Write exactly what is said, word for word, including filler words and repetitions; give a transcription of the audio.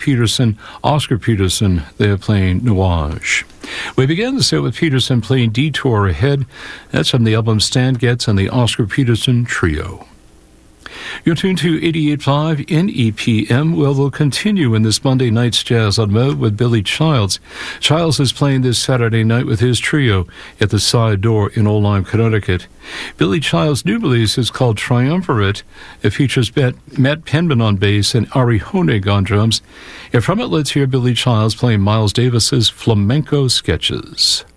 Peterson, Oscar Peterson. They're playing Nuage. We begin the set with Peterson playing Detour Ahead. That's from the album Stan Getz and the Oscar Peterson Trio. You're tuned to eighty-eight point five N E P M. Well, we'll continue in this Monday night's Jazz on Mode with Billy Childs. Childs is playing this Saturday night with his trio at the Side Door in Old Lyme, Connecticut. Billy Childs' new release is called Triumvirate. It features Matt, Matt Penman on bass and Ari Honig on drums. And from it, let's hear Billy Childs playing Miles Davis's Flamenco Sketches.